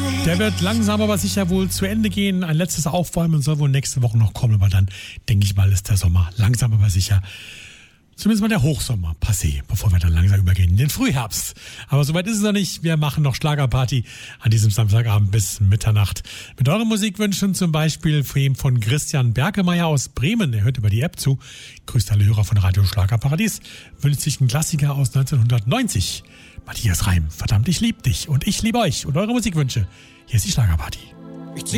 Der wird langsam aber sicher wohl zu Ende gehen. Ein letztes Aufbäumen soll wohl nächste Woche noch kommen, aber dann, denke ich mal, ist der Sommer langsam aber sicher, zumindest mal der Hochsommer, passé, bevor wir dann langsam übergehen in den Frühherbst. Aber soweit ist es noch nicht. Wir machen noch Schlagerparty an diesem Samstagabend bis Mitternacht. Mit euren Musikwünschen zum Beispiel von Christian Berkemeyer aus Bremen. Er hört über die App zu. Grüßt alle Hörer von Radio Schlagerparadies. Wünscht sich ein Klassiker aus 1990. Matthias Reim, verdammt, ich lieb dich und ich liebe euch und eure Musikwünsche. Hier ist die Schlagerparty.